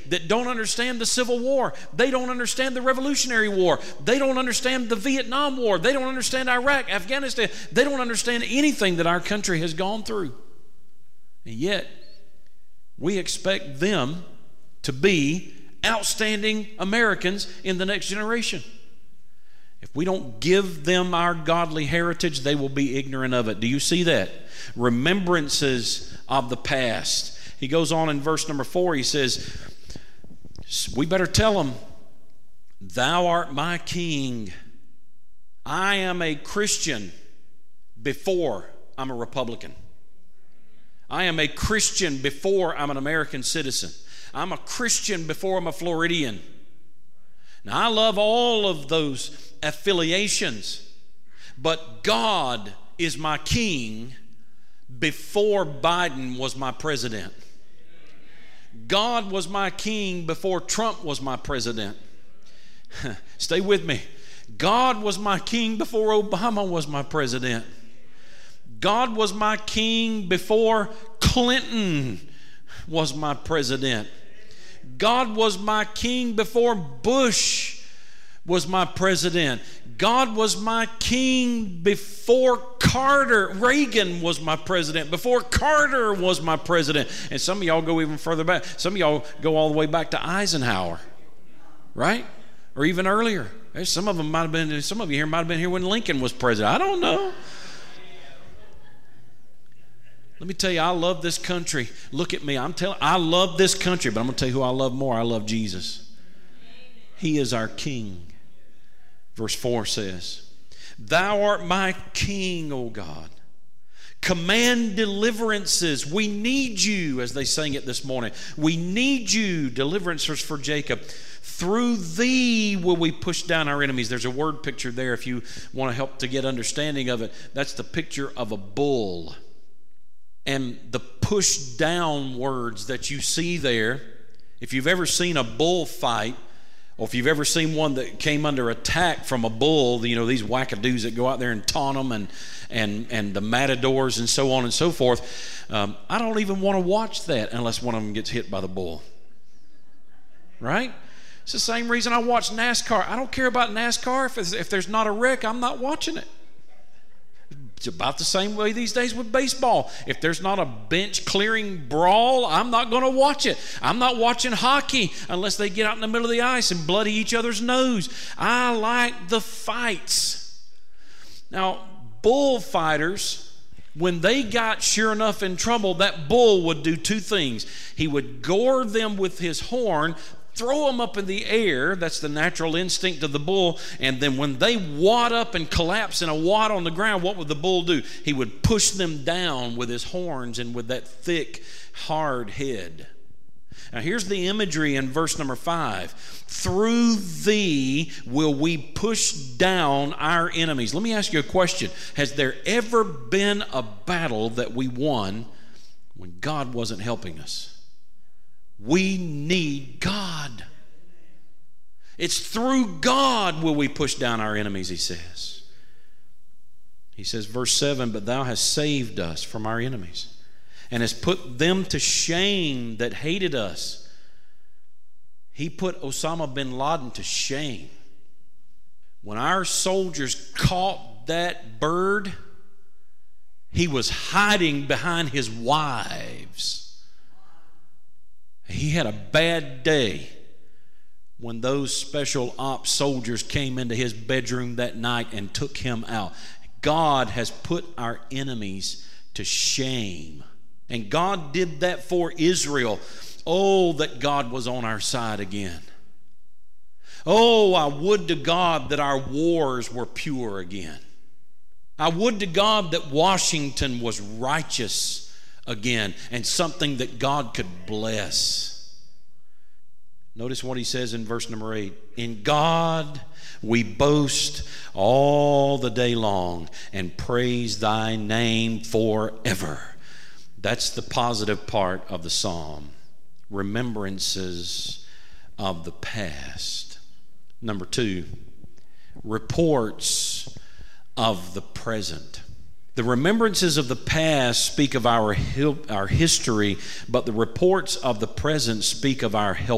that don't understand the Civil War. They don't understand the Revolutionary War. They don't understand the Vietnam War. They don't understand Iraq, Afghanistan. They don't understand anything that our country has gone through. And yet, we expect them to be outstanding Americans in the next generation. If we don't give them our godly heritage, they will be ignorant of it. Do you see that? Remembrances of the past. He goes on in verse number 4, he says, we better tell them, thou art my king. I am a Christian before I'm a Republican. I am a Christian before I'm an American citizen. I'm a Christian before I'm a Floridian. Now, I love all of those affiliations, but God is my king before Biden was my president. God was my king before Trump was my president. Stay with me. God was my king before Obama was my president. God was my king before Clinton was my president. God was my king before Bush was my president. God was my king before Reagan was my president, before Carter was my president. And some of y'all go even further back. Some of y'all go all the way back to Eisenhower, right? Or even earlier. Some of you here might have been here when Lincoln was president. I don't know. Let me tell you, I love this country. Look at me. I love this country, but I'm going to tell you who I love more. I love Jesus. He is our king. Verse 4 says, thou art my king, O God. Command deliverances. We need you, as they sang it this morning. We need you, deliverances for Jacob. Through thee will we push down our enemies. There's a word picture there if you want to help to get understanding of it. That's the picture of a bull. And the push down words that you see there, if you've ever seen a bull fight, or if you've ever seen one that came under attack from a bull, you know, these wackadoos that go out there and taunt them and the matadors and so on and so forth, I don't even want to watch that unless one of them gets hit by the bull. Right? It's the same reason I watch NASCAR. I don't care about NASCAR. If there's not a wreck, I'm not watching it. It's about the same way these days with baseball. If there's not a bench clearing brawl, I'm not going to watch it. I'm not watching hockey unless they get out in the middle of the ice and bloody each other's nose. I like the fights. Now, bullfighters, when they got sure enough in trouble, that bull would do two things. He would gore them with his horn, throw them up in the air. That's the natural instinct of the bull. And then when they wad up and collapse in a wad on the ground, what would the bull do? He would push them down with his horns and with that thick, hard head. Now here's the imagery in verse number 5. Through thee will we push down our enemies. Let me ask you a question. Has there ever been a battle that we won when God wasn't helping us? We need God. It's through God will we push down our enemies, he says. He says, verse 7, but thou hast saved us from our enemies and hast put them to shame that hated us. He put Osama bin Laden to shame. When our soldiers caught that bird, he was hiding behind his wives. He had a bad day when those special ops soldiers came into his bedroom that night and took him out. God has put our enemies to shame. And God did that for Israel. Oh, that God was on our side again. Oh, I would to God that our wars were pure again. I would to God that Washington was righteous again, and something that God could bless. Notice what he says in verse number 8. In God we boast all the day long and praise thy name forever. That's the positive part of the psalm. Remembrances of the past. Number 2, reports of the present. The remembrances of the past speak of our history, but the reports of the present speak of our help.